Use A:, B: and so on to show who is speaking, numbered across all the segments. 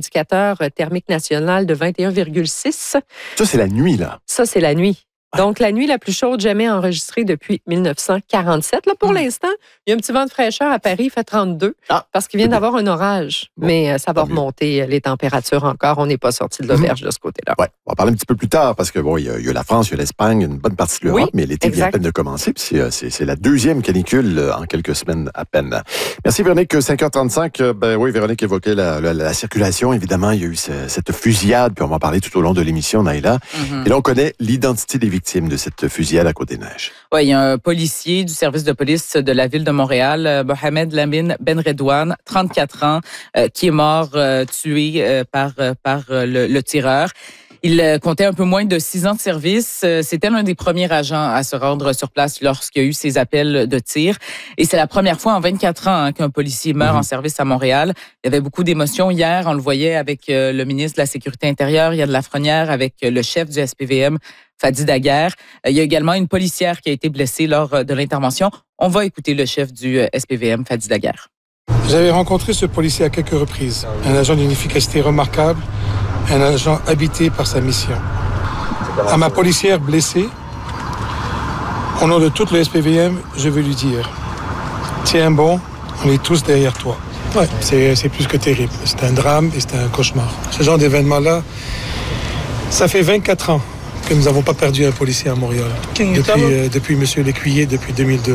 A: indicateur thermique national de 21,6.
B: Ça, c'est la nuit, là.
A: Ça, c'est la nuit. Donc, la nuit la plus chaude jamais enregistrée depuis 1947. Là, pour l'instant, il y a un petit vent de fraîcheur à Paris, il fait 32, parce qu'il vient d'avoir un orage. Bon, mais ça va remonter les températures encore. On n'est pas sorti de l'auberge de ce côté-là.
B: Oui, on va parler un petit peu plus tard, parce que bon, il y a la France, il y a l'Espagne, une bonne partie de l'Europe, mais l'été vient à peine de commencer. Puis c'est la deuxième canicule en quelques semaines à peine. Merci, Véronique. 5h35. Oui, Véronique évoquait la circulation. Évidemment, il y a eu cette fusillade, puis on va en parler tout au long de l'émission, Naïla. Et là, on connaît l'identité des victimes de cette fusillade à Côte-des-Neiges.
C: Oui, il y a un policier du service de police de la ville de Montréal, Mohamed Lamine Benredouane, 34 ans, qui est mort tué par le tireur. Il comptait un peu moins de 6 ans de service. C'était l'un des premiers agents à se rendre sur place lorsqu'il y a eu ces appels de tir. Et c'est la première fois en 24 ans qu'un policier meurt en service à Montréal. Il y avait beaucoup d'émotions hier. On le voyait avec le ministre de la Sécurité intérieure, Yann Lafrenière, avec le chef du SPVM, Fadi Daguerre. Il y a également une policière qui a été blessée lors de l'intervention. On va écouter le chef du SPVM, Fadi Daguerre.
D: J'avais rencontré ce policier à quelques reprises. Un agent d'une efficacité remarquable, un agent habité par sa mission. À ma policière blessée, au nom de tout le SPVM, je veux lui dire, tiens bon, on est tous derrière toi. Ouais, c'est plus que terrible. C'est un drame et c'est un cauchemar. Ce genre d'événement-là, ça fait 24 ans que nous n'avons pas perdu un policier à Montréal. Depuis M. Lécuyer, depuis 2002.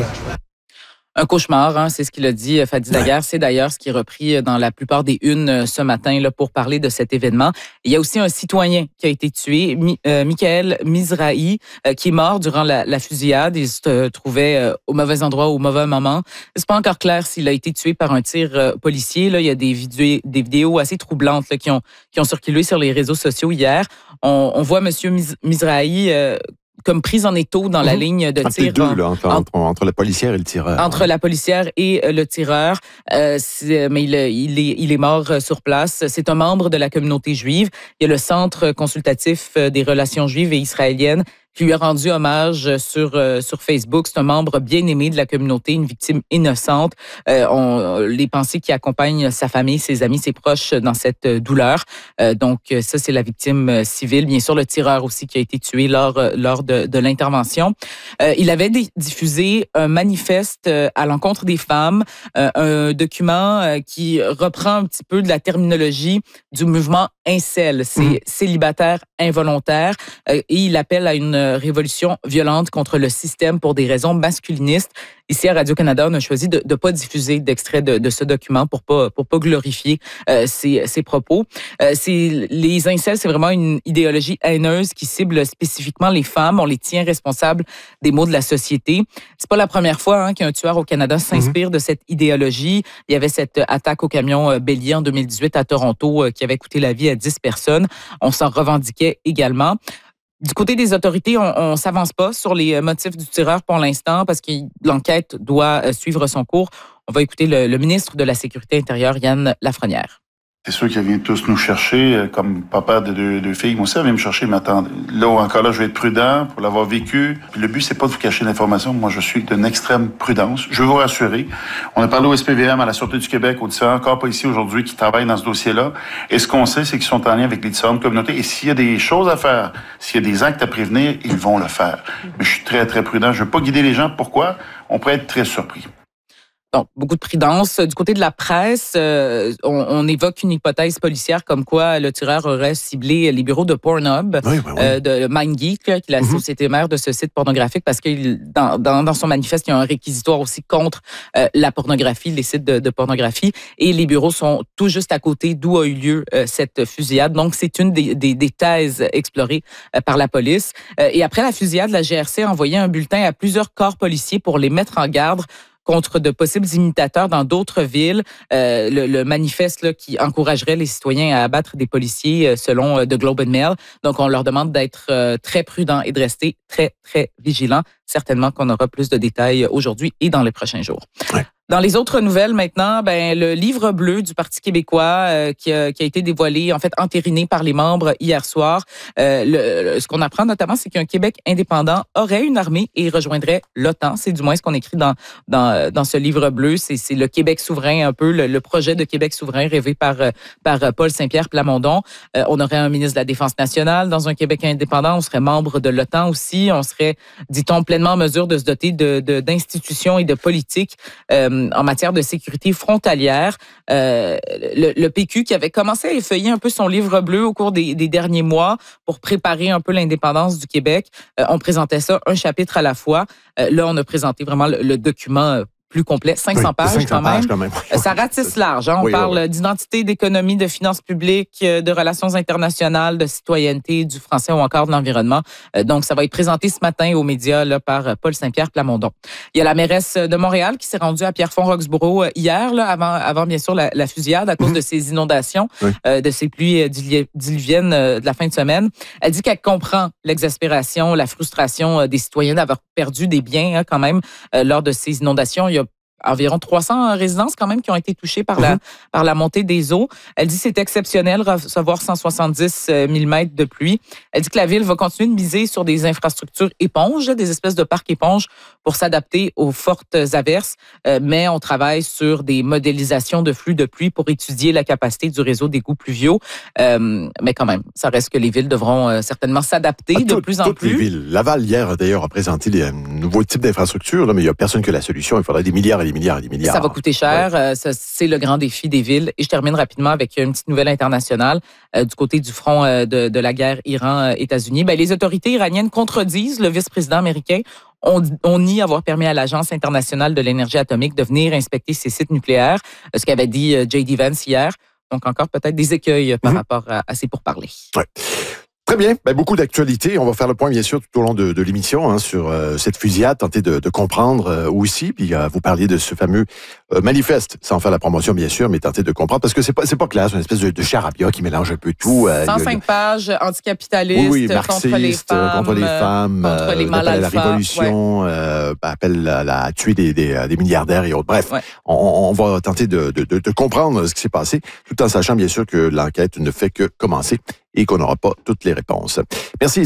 C: Un cauchemar, c'est ce qu'il a dit, Fadi Daguerre. C'est d'ailleurs ce qui est repris dans la plupart des unes ce matin là, pour parler de cet événement. Il y a aussi un citoyen qui a été tué, Michael Mizrahi, qui est mort durant la fusillade. Il se trouvait au mauvais endroit au mauvais moment. C'est pas encore clair s'il a été tué par un tir policier. Là, il y a des vidéos assez troublantes là, qui ont circulé sur les réseaux sociaux hier. On voit M. Mizrahi comme prise en étau dans la ligne de tir.
B: Entre la policière et le tireur.
C: Entre la policière et le tireur. Mais il est mort sur place. C'est un membre de la communauté juive. Il y a le Centre consultatif des relations juives et israéliennes qui lui a rendu hommage sur Facebook. C'est un membre bien aimé de la communauté, une victime innocente. Les pensées qui accompagnent sa famille, ses amis, ses proches dans cette douleur. Donc, ça, c'est la victime civile. Bien sûr, le tireur aussi qui a été tué lors de l'intervention. Il avait diffusé un manifeste à l'encontre des femmes, un document qui reprend un petit peu de la terminologie du mouvement incel. C'est célibataire involontaire. Et il appelle à une révolution violente contre le système pour des raisons masculinistes. Ici, à Radio-Canada, on a choisi de ne pas diffuser d'extrait de ce document pour pas glorifier ses propos. Les incels, c'est vraiment une idéologie haineuse qui cible spécifiquement les femmes. On les tient responsables des maux de la société. C'est pas la première fois qu'un tueur au Canada s'inspire de cette idéologie. Il y avait cette attaque au camion bélier en 2018 à Toronto qui avait coûté la vie à 10 personnes. On s'en revendiquait également. Du côté des autorités, on s'avance pas sur les motifs du tireur pour l'instant parce que l'enquête doit suivre son cours. On va écouter le ministre de la Sécurité intérieure, Yann Lafrenière.
E: C'est sûr qu'ils viennent tous nous chercher, comme papa de deux filles. Moi aussi, elle vient me chercher, mais attends, là, je vais être prudent pour l'avoir vécu. Puis le but, c'est pas de vous cacher l'information. Moi, je suis d'une extrême prudence. Je veux vous rassurer. On a parlé au SPVM, à la Sûreté du Québec, aux différents corps policiers aujourd'hui qui travaillent dans ce dossier-là. Et ce qu'on sait, c'est qu'ils sont en lien avec les différentes communautés. Et s'il y a des choses à faire, s'il y a des actes à prévenir, ils vont le faire. Mais je suis très, très prudent. Je veux pas guider les gens. Pourquoi? On pourrait être très surpris.
C: Donc, beaucoup de prudence. Du côté de la presse, on évoque une hypothèse policière comme quoi le tireur aurait ciblé les bureaux de Pornhub, de MindGeek, qui est la société mère de ce site pornographique, parce que dans son manifeste, il y a un réquisitoire aussi contre la pornographie, les sites de pornographie, et les bureaux sont tout juste à côté d'où a eu lieu cette fusillade. Donc, c'est une des thèses explorées par la police. Et après la fusillade, la GRC a envoyé un bulletin à plusieurs corps policiers pour les mettre en garde contre de possibles imitateurs dans d'autres villes. Le manifeste là, qui encouragerait les citoyens à abattre des policiers selon The Globe and Mail. Donc, on leur demande d'être très prudents et de rester très, très vigilants. certainement qu'on aura plus de détails aujourd'hui et dans les prochains jours.
B: Ouais.
C: Dans les autres nouvelles maintenant, le livre bleu du Parti québécois qui a été dévoilé, en fait entériné par les membres hier soir. Ce qu'on apprend notamment, c'est qu'un Québec indépendant aurait une armée et rejoindrait l'OTAN. C'est du moins ce qu'on écrit dans ce livre bleu. C'est le Québec souverain, un peu le projet de Québec souverain rêvé par Paul Saint-Pierre Plamondon. On aurait un ministre de la Défense nationale dans un Québec indépendant. On serait membre de l'OTAN aussi. On serait, dit-on, pleinement en mesure de se doter d'institutions et de politiques en matière de sécurité frontalière. Le PQ qui avait commencé à effeuiller un peu son livre bleu au cours des derniers mois pour préparer un peu l'indépendance du Québec. On présentait ça un chapitre à la fois. Là, on a présenté vraiment le document plus complet, 500 pages quand même. Ça ratisse large. On parle d'identité, d'économie, de finances publiques, de relations internationales, de citoyenneté, du français ou encore de l'environnement. Donc, ça va être présenté ce matin aux médias là, par Paul Saint-Pierre Plamondon. Il y a la mairesse de Montréal qui s'est rendue à Pierrefonds-Roxborough hier, là, avant bien sûr la fusillade à cause de ces inondations, de ces pluies diluviennes de la fin de semaine. Elle dit qu'elle comprend l'exaspération, la frustration des citoyens d'avoir perdu des biens quand même lors de ces inondations. Il y a environ 300 résidences quand même qui ont été touchées par la montée des eaux. Elle dit que c'est exceptionnel recevoir 170 mm de pluie. Elle dit que la ville va continuer de miser sur des infrastructures éponges, des espèces de parcs éponges pour s'adapter aux fortes averses, mais on travaille sur des modélisations de flux de pluie pour étudier la capacité du réseau d'égouts pluviaux. Mais quand même, ça reste que les villes devront certainement s'adapter de plus en plus.
B: Toutes les villes. Laval, hier, d'ailleurs, a présenté les nouveaux types d'infrastructures, mais il n'y a personne qui a la solution. Il faudrait des milliards et des milliards et des milliards.
C: Ça va coûter cher. C'est le grand défi des villes. Et je termine rapidement avec une petite nouvelle internationale du côté du front de la guerre Iran-États-Unis. Les autorités iraniennes contredisent le vice-président américain. On nie avoir permis à l'Agence internationale de l'énergie atomique de venir inspecter ses sites nucléaires, ce qu'avait dit J.D. Vance hier. Donc encore peut-être des écueils par rapport à ces pourparlers.
B: Ouais. Très bien. Beaucoup d'actualités. On va faire le point, bien sûr, tout au long de l'émission sur cette fusillade, tenter de comprendre aussi. Puis vous parliez de ce fameux manifeste, sans faire la promotion, bien sûr, mais tenter de comprendre. Parce que c'est pas clair, c'est une espèce de charabia qui mélange un peu tout.
C: 105 pages anticapitalistes,
B: marxiste,
C: contre les femmes, contre les mal alpha.
B: La révolution, appel à tuer des milliardaires et autres. Bref, on va tenter de comprendre ce qui s'est passé, tout en sachant, bien sûr, que l'enquête ne fait que commencer et qu'on n'aura pas toutes les réponses. Merci.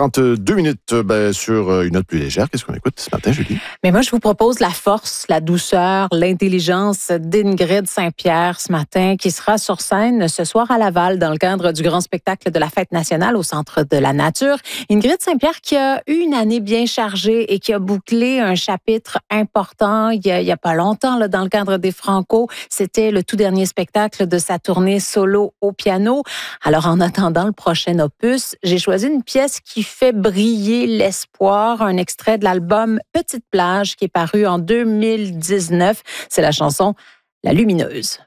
B: 5h42 sur une note plus légère. Qu'est-ce qu'on écoute ce matin, Julie?
F: Mais moi, je vous propose la force, la douceur, l'intelligence d'Ingrid Saint-Pierre ce matin, qui sera sur scène ce soir à Laval dans le cadre du grand spectacle de la Fête nationale au Centre de la Nature. Ingrid Saint-Pierre qui a eu une année bien chargée et qui a bouclé un chapitre important il y a pas longtemps là, dans le cadre des Franco. C'était le tout dernier spectacle de sa tournée solo au piano. Alors, en attendant le prochain opus, j'ai choisi une pièce qui fait briller l'espoir, un extrait de l'album Petite plage qui est paru en 2019. C'est la chanson La Lumineuse.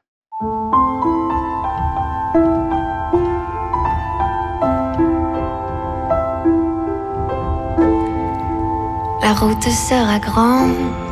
G: La route sera grande